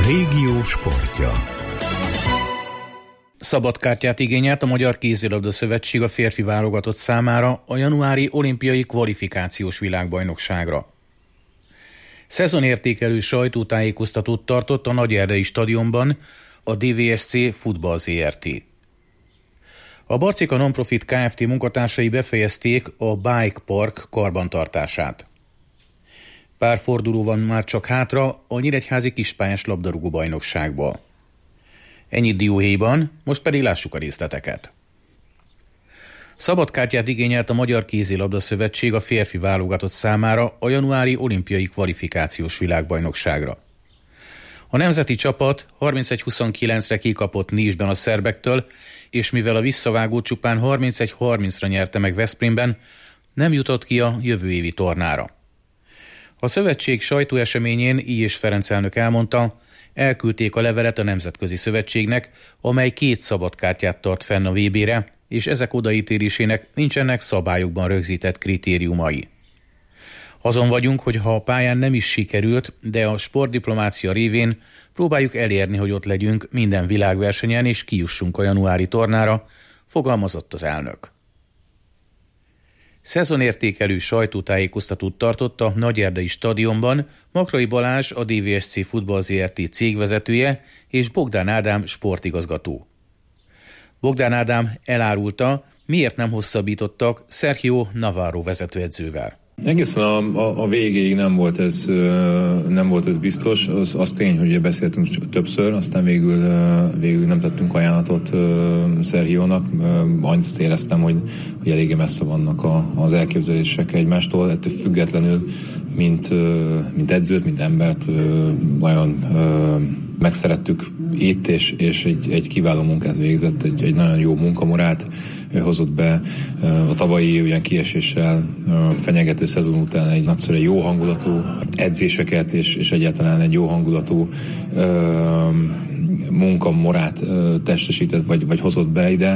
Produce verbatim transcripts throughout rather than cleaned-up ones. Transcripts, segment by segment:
régió sportja. Szabadkártyát igényelt a Magyar Kézilabda Szövetség a férfi válogatott számára a januári olimpiai kvalifikációs világbajnokságra. Szezonértékelő sajtótájékoztatót tartott a Nagyerdei stadionban a dé vé es cé Futball zé er té. A Barcika Nonprofit Kft. Munkatársai befejezték a Bike Park karbantartását. Pár forduló van már csak hátra a nyíregyházi kispályás labdarúgó bajnokságból. Ennyit dióhéjban, most pedig lássuk a részleteket. Szabadkártyát igényelt a Magyar Kézilabda Szövetség a férfi válogatott számára a januári olimpiai kvalifikációs világbajnokságra. A nemzeti csapat harmincegy huszonkilencre kikapott Nice-ben a szerbektől, és mivel a visszavágó csupán harmincegy harmincra nyerte meg Veszprémben, nem jutott ki a jövő évi tornára. A szövetség sajtóeseményén I. Ferenc elnök elmondta, elküldték a levelet a Nemzetközi Szövetségnek, amely két szabadkártyát tart fenn a vé bére, és ezek odaítélésének nincsenek szabályokban rögzített kritériumai. Azon vagyunk, hogy ha a pályán nem is sikerült, de a sportdiplomácia révén próbáljuk elérni, hogy ott legyünk minden világversenyen és kijussunk a januári tornára, fogalmazott az elnök. Szezonértékelő sajtótájékoztatót tartott a Nagyerdei stadionban Makrai Balázs, a dé vé es cé Futball zé er té cégvezetője és Bogdán Ádám sportigazgató. Bogdán Ádám elárulta, miért nem hosszabbítottak Sergio Navarro vezetőedzővel. Egészen a, a, a végéig nem volt ez, nem volt ez biztos. Az, az tény, hogy beszéltünk többször, aztán végül, végül nem tettünk ajánlatot Sergionak. Annyit éreztem, hogy, hogy eléggé messze vannak a, az elképzelések egymástól. Ettől függetlenül, mint, mint edzőt, mint embert nagyon megszerettük itt, és, és egy, egy kiváló munkát végzett, egy, egy nagyon jó munkamorát hozott be a tavalyi olyan kieséssel fenyegető szezon után egy nagyszerű jó hangulatú edzéseket, és, és egyáltalán egy jó hangulatú munkamorát testesített, vagy, vagy hozott be ide,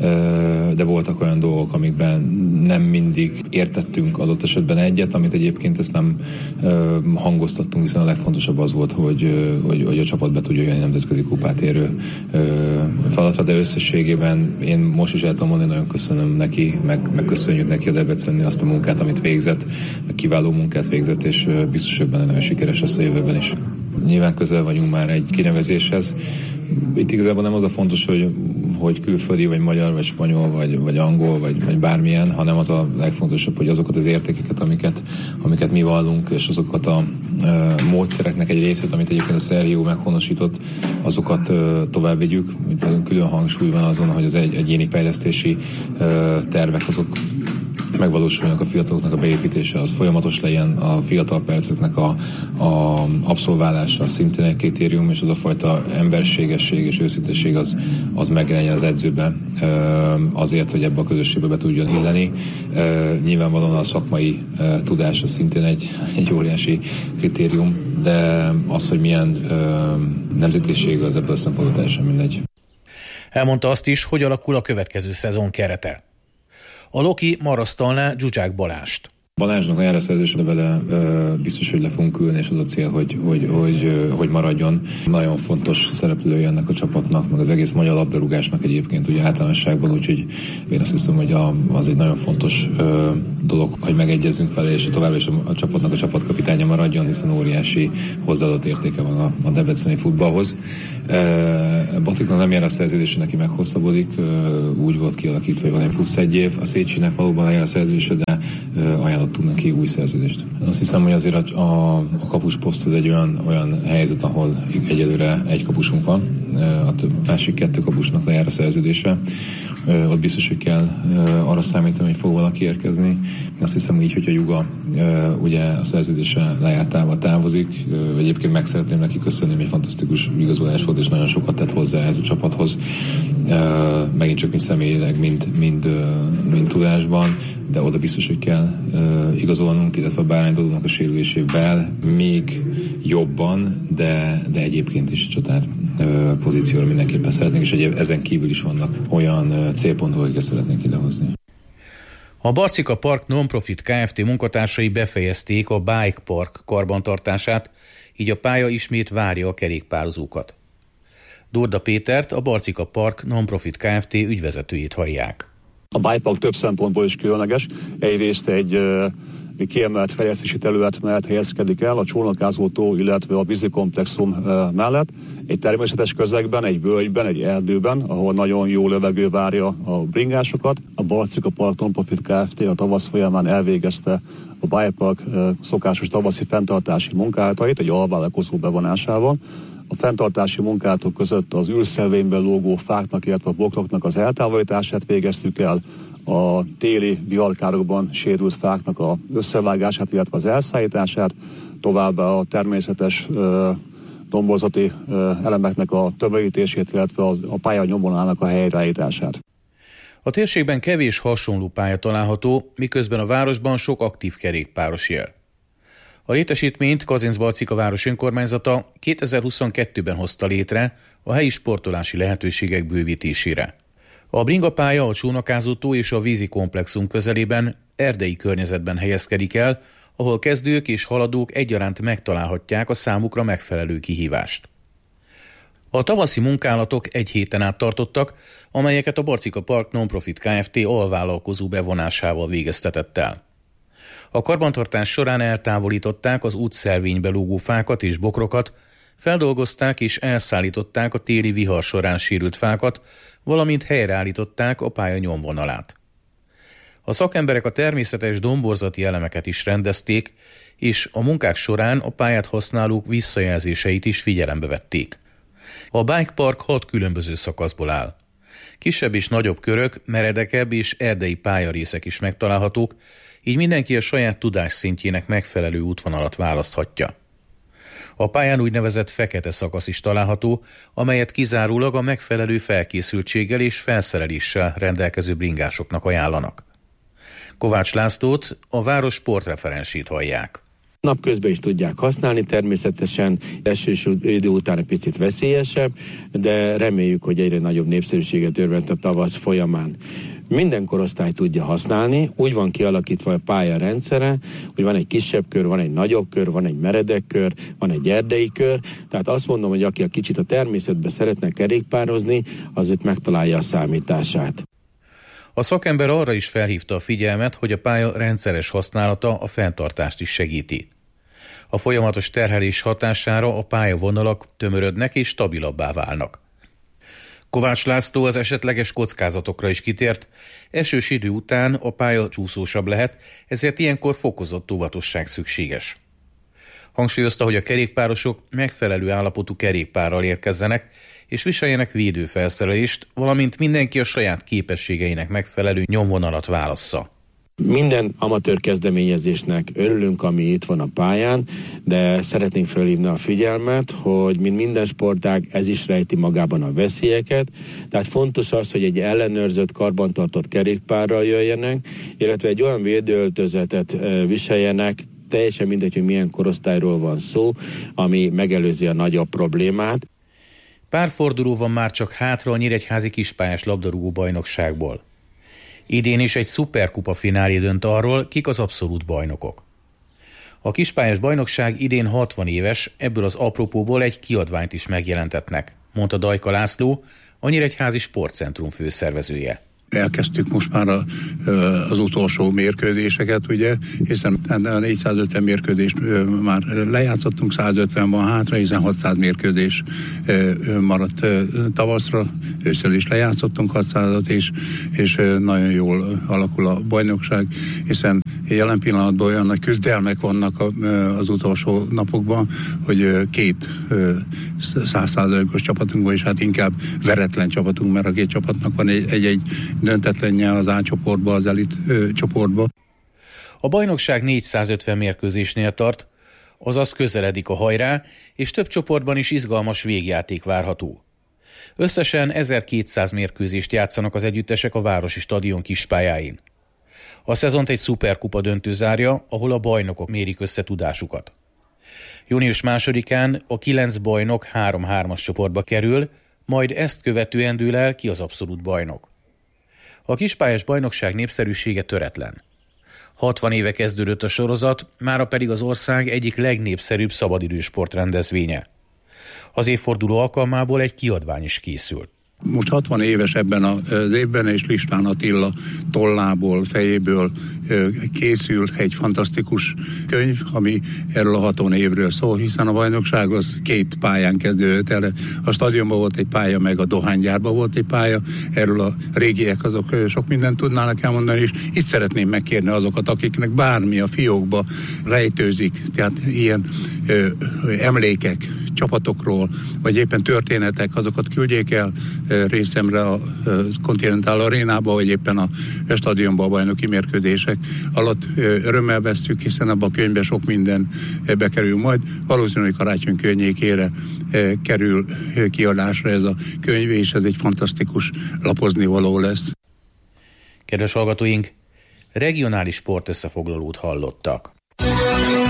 de voltak olyan dolgok, amikben nem mindig értettünk adott esetben egyet, amit egyébként ezt nem hangoztattunk, hiszen a legfontosabb az volt, hogy, hogy, hogy a csapat be tudja jönni nemzetközi kupát érő feladatra, de összességében én most is el tudom mondani, nagyon köszönöm neki, meg, meg köszönjük neki a Debrecennél azt a munkát, amit végzett, kiváló munkát végzett, és biztos, hogy benne nagyon sikeres lesz a jövőben is. Nyilván közel vagyunk már egy kinevezéshez. Itt igazából nem az a fontos, hogy, hogy külföldi, vagy magyar, vagy spanyol, vagy, vagy angol, vagy, vagy bármilyen, hanem az a legfontosabb, hogy azokat az értékeket, amiket, amiket mi vallunk, és azokat a e, módszereknek egy részét, amit egyébként a Sergio meghonosított, azokat e, tovább vigyük. Külön hangsúly van azon, hogy az egy, egyéni fejlesztési e, tervek azok megvalósulnak, a fiataloknak a beépítése, az folyamatos legyen, a fiatal perceknek a, a abszolválása szintén egy kritérium, és az a fajta emberségesség és őszintesség az, az megjelenjen az edzőben azért, hogy ebbe a közösségbe be tudjon illeni. Nyilvánvalóan a szakmai tudás az szintén egy, egy óriási kritérium, de az, hogy milyen nemzetiség, az ebből a szempontból teljesen mindegy. Elmondta azt is, hogy alakul a következő szezon kerete. A Loki marasztalná Zsuzsák Balást. Balázsnak a járaszerzésre vele biztos, hogy le fogunk ülni, és az a cél, hogy, hogy, hogy, hogy maradjon. Nagyon fontos szereplője ennek a csapatnak, meg az egész magyar labdarúgásnak egyébként ugye általánosságban, úgyhogy én azt hiszem, hogy a, az egy nagyon fontos ö, dolog, hogy megegyezzünk vele, és továbbra is a, a csapatnak a csapatkapitánya maradjon, hiszen óriási hozzáadott értéke van a, a debreceni futballhoz. E, Batiknak nem jár a szerződése, neki meghosszabbodik, e, úgy volt kialakítva, hogy van egy plusz egy év. A Szécsinek valóban jár a szerződése, de e, ajánlottunk neki új szerződést. Azt hiszem, hogy azért a, a, a kapusposzt az egy olyan, olyan helyzet, ahol egyelőre egy kapusunk van, a több, másik kettő kapusnak lejár a szerződése. Ott biztos, hogy kell arra számítani, hogy fog valaki érkezni. Azt hiszem így, hogy a Juga ugye a szerződése lejártával távozik. Egyébként meg szeretném neki köszönni, egy fantasztikus igazolás volt, és nagyon sokat tett hozzá ez a csapathoz. Megint csak mind személyileg, mind, mind, mind tudásban, de oda biztos, hogy kell igazolnunk, illetve a Bárány Dodónak a sérülésével még jobban, de, de egyébként is a csatár pozícióra mindenképpen szeretnénk, és ezen kívül is vannak olyan célpontok, akiket szeretnénk idehozni. A Barcika Park Non-Profit Kft. Munkatársai befejezték a Bike Park karbantartását, így a pálya ismét várja a kerékpározókat. Dorda Pétert, a Barcika Park Non-Profit Kft. Ügyvezetőjét hallják. A Bike Park több szempontból is különleges. Egyrészt egy uh, kiemelt fejlesztési terület mellett helyezkedik el a csónakázótó, illetve a vízikomplexum uh, mellett. Egy természetes közegben, egy völgyben, egy erdőben, ahol nagyon jó levegő várja a bringásokat. A Barcika Park Non-Profit Kft. A tavasz folyamán elvégezte a Bike Park uh, szokásos tavaszi fenntartási munkálatait egy alvállalkozó bevonásával. A fenntartási munkálatok között az űrszelvényben lógó fáknak, illetve a bokroknak az eltávolítását végeztük el, a téli viharkárokban sérült fáknak az összevágását, illetve az elszállítását, továbbá a természetes ö, domborzati ö, elemeknek a tömörítését, illetve az, a pálya nyomvonalának a helyreállítását. A térségben kevés hasonló pálya található, miközben a városban sok aktív kerékpáros él. A létesítményt Kazincbarcika város önkormányzata kétezer-huszonkettőben hozta létre a helyi sportolási lehetőségek bővítésére. A bringapálya a csónakázótó és a vízi komplexum közelében erdei környezetben helyezkedik el, ahol kezdők és haladók egyaránt megtalálhatják a számukra megfelelő kihívást. A tavaszi munkálatok egy héten át tartottak, amelyeket a Barcika Park Non-Profit Kft. Alvállalkozó bevonásával végeztetett el. A karbantartás során eltávolították az útszelvénybe lógó fákat és bokrokat, feldolgozták és elszállították a téli vihar során sérült fákat, valamint helyreállították a pálya nyomvonalát. A szakemberek a természetes domborzati elemeket is rendezték, és a munkák során a pályát használók visszajelzéseit is figyelembe vették. A Bike Park hat különböző szakaszból áll. Kisebb és nagyobb körök, meredekebb és erdei pályarészek is megtalálhatók, így mindenki a saját tudásszintjének megfelelő útvonalat választhatja. A pályán úgynevezett fekete szakasz is található, amelyet kizárólag a megfelelő felkészültséggel és felszereléssel rendelkező bringásoknak ajánlanak. Kovács Lászlót, a város sportreferensét hallják. Napközben is tudják használni, természetesen esős idő után egy picit veszélyesebb, de reméljük, hogy egyre nagyobb népszerűséget örvend a tavasz folyamán. Minden korosztály tudja használni, úgy van kialakítva a pálya rendszere, hogy van egy kisebb kör, van egy nagyobb kör, van egy meredek kör, van egy erdei kör, tehát azt mondom, hogy aki a kicsit a természetben szeretne kerékpározni, az itt megtalálja a számítását. A szakember arra is felhívta a figyelmet, hogy a pálya rendszeres használata a fenntartást is segíti. A folyamatos terhelés hatására a pályavonalak tömörödnek és stabilabbá válnak. Kovács László az esetleges kockázatokra is kitért, esős idő után a pálya csúszósabb lehet, ezért ilyenkor fokozott óvatosság szükséges. Hangsúlyozta, hogy a kerékpárosok megfelelő állapotú kerékpárral érkezzenek, és viseljenek védőfelszerelést, valamint mindenki a saját képességeinek megfelelő nyomvonalat válassza. Minden amatőr kezdeményezésnek örülünk, ami itt van a pályán, de szeretnénk felhívni a figyelmet, hogy mint minden sportág, ez is rejti magában a veszélyeket, tehát fontos az, hogy egy ellenőrzött, karbantartott kerékpárral jöjjenek, illetve egy olyan védőöltözetet viseljenek, teljesen mindegy, hogy milyen korosztályról van szó, ami megelőzi a nagyobb problémát. Pár forduló van már csak hátra a nyíregyházi kispályás labdarúgó bajnokságból. Idén is egy szuperkupa finálé dönt arról, kik az abszolút bajnokok. A kispályás bajnokság idén hatvan éves, ebből az apropóból egy kiadványt is megjelentetnek, mondta Dajka László, a Nyíregyházi Sportcentrum főszervezője. Elkezdtük most már a, az utolsó mérkőzéseket, ugye, hiszen a négyszázötven mérkőzést már lejátszottunk, százötven van hátra, hiszen hatszáz mérkőzés maradt tavaszra, ősszel is lejátszottunk hatszázat, és, és nagyon jól alakul a bajnokság, hiszen jelen pillanatban olyan nagy küzdelmek vannak az utolsó napokban, hogy két száz százalékos csapatunk van, és hát inkább veretlen csapatunk, mert a két csapatnak van egy-egy döntetlenje az A csoportba, az elit ö, csoportba. A bajnokság négyszázötven mérkőzésnél tart, azaz közeledik a hajrá, és több csoportban is izgalmas végjáték várható. Összesen ezerkétszáz mérkőzést játszanak az együttesek a városi stadion kispályáin. A szezont egy szuperkupa döntő zárja, ahol a bajnokok mérik össze tudásukat. június másodikán a kilenc bajnok három-hármas csoportba kerül, majd ezt követően dől el ki az abszolút bajnok. A kispályás bajnokság népszerűsége töretlen. hatvan éve kezdődött a sorozat, mára pedig az ország egyik legnépszerűbb szabadidősport rendezvénye. Az évforduló alkalmából egy kiadvány is készült. Most hatvan éves ebben az évben, és István Attila tollából, fejéből készül egy fantasztikus könyv, ami erről a hatvan évről szól, hiszen a bajnokság az két pályán kezdődött el. A stadionban volt egy pálya, meg a dohánygyárban volt egy pálya. Erről a régiek azok sok mindent tudnának elmondani, és itt szeretném megkérni azokat, akiknek bármi a fiókba rejtőzik, tehát ilyen ö, emlékek, csapatokról, vagy éppen történetek, azokat küldjék el részemre a Continental Arénába, vagy éppen a stadionba a bajnoki mérkőzések alatt örömmel vesztük, hiszen abban a könyvben sok minden bekerül majd. Valószínűleg karácsony környékére kerül kiadásra ez a könyv, és ez egy fantasztikus lapozni való lesz. Kedves hallgatóink, regionális sportösszefoglalót hallottak.